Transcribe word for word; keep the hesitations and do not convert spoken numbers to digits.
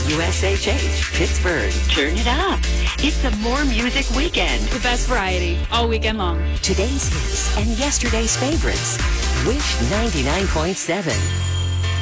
W S H H, Pittsburgh. Turn it up. It's a More Music Weekend. The best variety, all weekend long. Today's hits and yesterday's favorites. Wish ninety-nine point seven.